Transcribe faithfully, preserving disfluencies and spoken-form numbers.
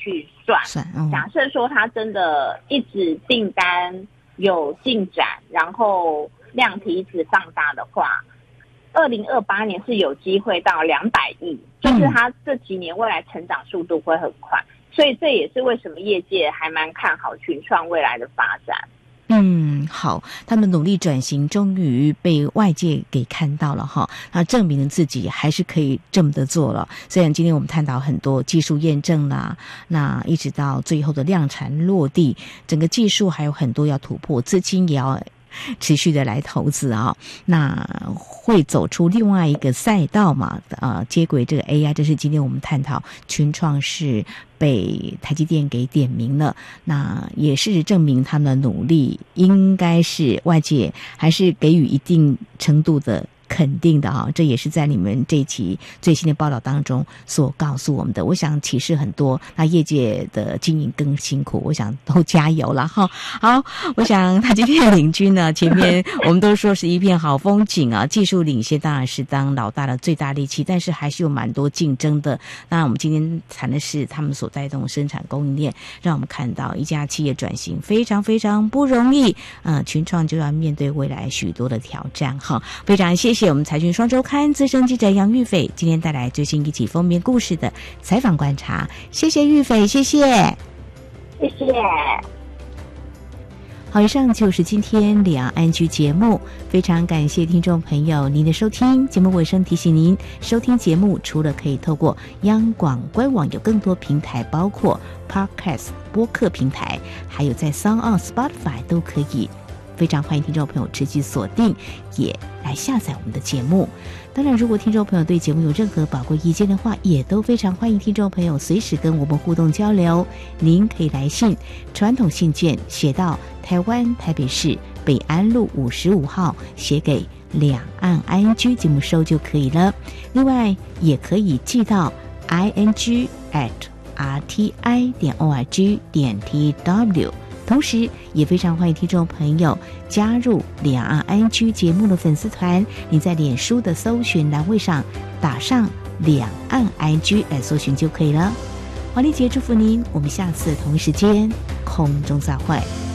去算。 算嗯、 假设说它真的一直订单有进展，然后量体一直放大的话，二零二八年是有机会到两百亿，就是它这几年未来成长速度会很快，所以这也是为什么业界还蛮看好群创未来的发展。 嗯，好，他们努力转型，终于被外界给看到了哈，那证明了自己还是可以这么的做了。虽然今天我们探讨很多技术验证啦，那一直到最后的量产落地，整个技术还有很多要突破，资金也要持续的来投资啊，那会走出另外一个赛道嘛？呃，接轨这个 A I， 这是今天我们探讨群创是被台积电给点名了，那也是证明他们的努力应该是外界还是给予一定程度的肯定的啊，这也是在你们这一期最新的报道当中所告诉我们的。我想启示很多，那业界的经营更辛苦，我想都加油了哈。好，我想他今天的领军呢，前面我们都说是一片好风景啊，技术领先当然是当老大的最大利器，但是还是有蛮多竞争的。那我们今天谈的是他们所带动生产供应链，让我们看到一家企业转型非常非常不容易，嗯、呃，群创就要面对未来许多的挑战哈。非常谢谢。谢谢我们财讯双周刊资深记者杨玉斐今天带来最新一起封面故事的采访观察，谢谢玉斐，谢谢， 谢谢。 好，以上就是今天两岸居节目，非常感谢听众朋友您的收听。节目尾声提醒您，收听节目除了可以透过央广官网，有更多平台，包括 Podcast 播客平台，还有在 SoundOn、Spotify 都可以。非常欢迎听众朋友持续锁定，也来下载我们的节目。当然，如果听众朋友对节目有任何宝贵意见的话，也都非常欢迎听众朋友随时跟我们互动交流。您可以来信，传统信件写到台湾台北市北安路五十五号，写给两岸 I N G 节目收就可以了。另外，也可以寄到 I N G at R T I 点 O R G 点 T W。同时也非常欢迎听众朋友加入两岸 I N G 节目的粉丝团，你在脸书的搜寻栏位上打上两岸 I N G 来搜寻就可以了。黄丽杰祝福您，我们下次同一时间空中再会。